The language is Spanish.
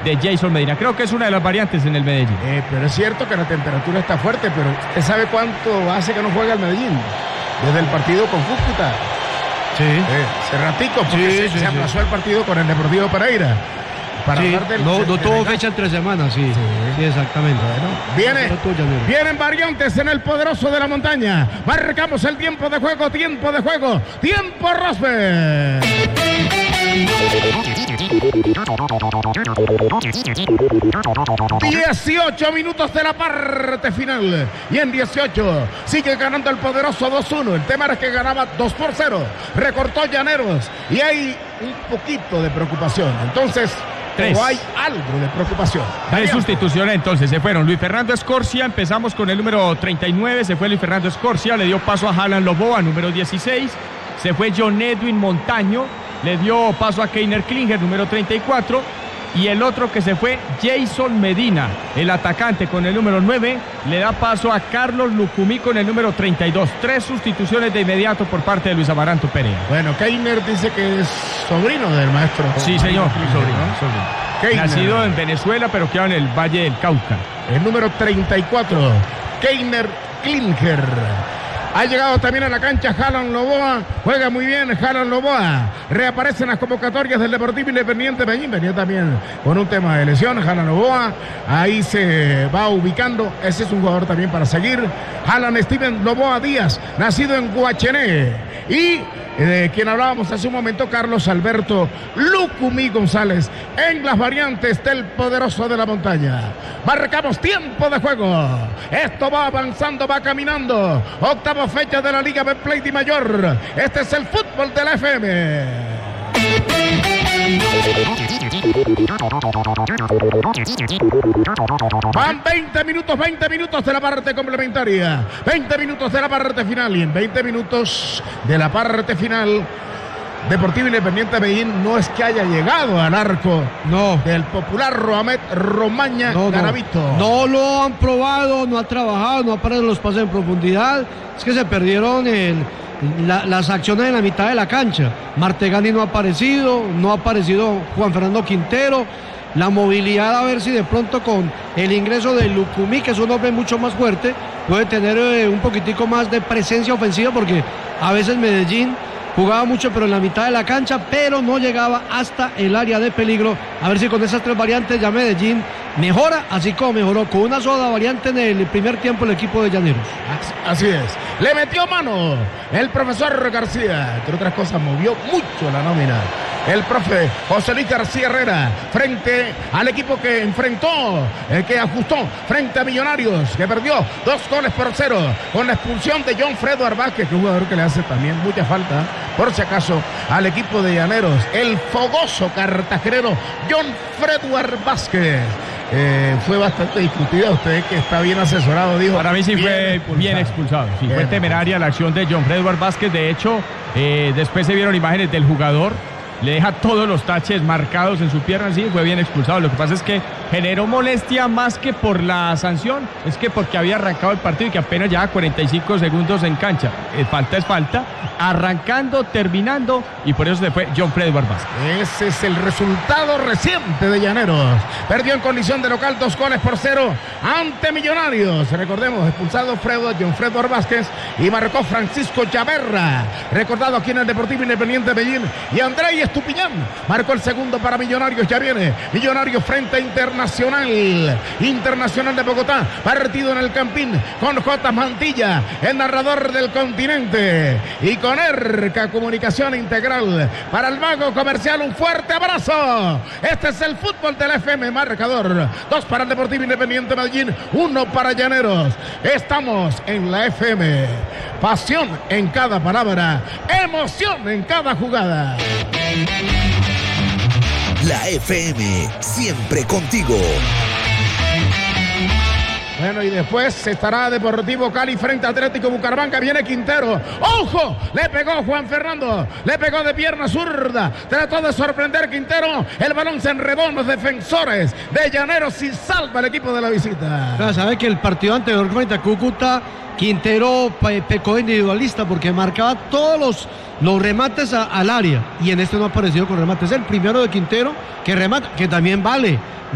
de Jason Medina. Creo que es una de las variantes en el Medellín. Pero es cierto que la temperatura está fuerte, pero ¿usted sabe cuánto hace que no juega el Medellín? Desde el partido con Cúcuta. Sí. Hace ratico, porque se aplazó el partido con el Deportivo Pereira. Para no tuvo fecha entre semanas, sí, exactamente. Bueno, vienen variantes en el poderoso de la montaña. Marcamos el tiempo de juego, tiempo Rosberg. 18 minutos de la parte final. Y en 18 sigue ganando el poderoso 2-1. El tema era que ganaba 2-0. Recortó Llaneros. Y hay un poquito de preocupación. Entonces, o hay algo de preocupación. Hay sustituciones, entonces se fueron Luis Fernando Escorcia, empezamos con el número 39, se fue Luis Fernando Escorcia, le dio paso a Alan Loboa, número 16, se fue John Edwin Montaño, le dio paso a Keiner Klinger, número 34, y el otro que se fue, Jason Medina, el atacante con el número 9, le da paso a Carlos Lucumí con el número 32. 3 sustituciones de inmediato por parte de Luis Amaranto Perea. Bueno, Keiner dice que es sobrino del maestro. Sí, señor, sobrino. Nacido en Venezuela, pero queda en el Valle del Cauca. El número 34, Keiner Klinger. Ha llegado también a la cancha Alan Loboa, juega muy bien Alan Loboa, reaparece en las convocatorias del Deportivo Independiente Medellín, venía también con un tema de lesión, Alan Loboa, ahí se va ubicando, ese es un jugador también para seguir, Alan Steven Loboa Díaz, nacido en Guachené, y de quien hablábamos hace un momento, Carlos Alberto Lucumí González, en las variantes del poderoso de la montaña. Marcamos tiempo de juego. Esto va avanzando, va caminando. Octava fecha de la Liga Betplay Di Mayor. Este es el fútbol de la FM. Van 20 minutos de la parte complementaria, 20 minutos de la parte final, y en 20 minutos de la parte final, Deportivo Independiente Medellín no es que haya llegado al arco del popular Rohamed Romaña Garavito. No lo han probado, no ha trabajado, no ha parado los pases en profundidad. Es que se perdieron las acciones en la mitad de la cancha. Martegani no ha aparecido Juan Fernando Quintero. La movilidad, a ver si de pronto con el ingreso de Lucumí, que es un hombre mucho más fuerte, puede tener un poquitico más de presencia ofensiva, porque a veces Medellín jugaba mucho pero en la mitad de la cancha, pero no llegaba hasta el área de peligro. A ver si con esas 3 variantes ya Medellín mejora, así como mejoró con una sola variante en el primer tiempo el equipo de Llaneros. Así es, le metió mano el profesor García, entre otras cosas movió mucho la nómina. El profe José Luis García Herrera frente al equipo que enfrentó, que ajustó frente a Millonarios, que perdió 2-0 con la expulsión de John Fredo Vázquez, que es un jugador que le hace también mucha falta, por si acaso, al equipo de Llaneros. El fogoso cartagenero John Fredo Vázquez. Fue bastante discutida, usted que está bien asesorado, dijo. Para mí sí fue bien expulsado. Sí, fue temeraria la acción de John Fredo Vázquez. De hecho, después se vieron imágenes del jugador. Le deja todos los taches marcados en su pierna, sí, fue bien expulsado. Lo que pasa es que generó molestia más que por la sanción, es que porque había arrancado el partido y que apenas llevaba 45 segundos en cancha. Falta es falta, arrancando, terminando, y por eso se fue John Fredo Vázquez. Ese es el resultado reciente de Llaneros. Perdió en condición de local 2-0 ante Millonarios. Recordemos, expulsado John Fredo Vázquez, y marcó Francisco Chaverra, recordado aquí en el Deportivo Independiente Medellín, y Andrés Estupiñán marcó el segundo para Millonarios. Ya viene Millonarios frente a Internacional de Bogotá, partido en el Campín con J. Mantilla, el narrador del continente, y con ERCA Comunicación Integral. Para el mago comercial, un fuerte abrazo. Este es el fútbol del FM. Marcador: 2 para el Deportivo Independiente Medellín, 1 para Llaneros. Estamos en la FM. Pasión en cada palabra, emoción en cada jugada. La FM, siempre contigo. Bueno, y después estará Deportivo Cali frente a Atlético Bucaramanga. Viene Quintero. ¡Ojo! Le pegó Juan Fernando. Le pegó de pierna zurda. Trató de sorprender Quintero. El balón se enredó en los defensores de Llaneros y salva el equipo de la visita. Claro, sabe que el partido anterior frente a Cúcuta, Quintero pecó individualista porque marcaba todos los remates al área, y en este no ha aparecido con remates. Es el primero de Quintero que remata, que también vale.